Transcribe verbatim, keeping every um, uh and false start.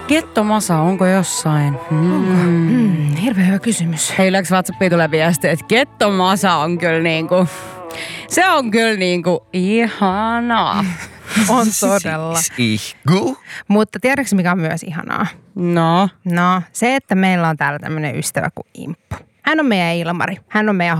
Gettomasa, onko jossain? Mm. Onko? Mm, hirveän hyvä kysymys. Hei, yleensä WhatsAppiin tulee viesti, että Gettomasa on kyllä niinku, se on kyllä niinku ihanaa. On todella. Ihku. Mutta tiedätkö mikä on myös ihanaa? No. No, se, että meillä on täällä tämmöinen ystävä kuin Imppu. Hän on meidän Ilmari. Hän on meidän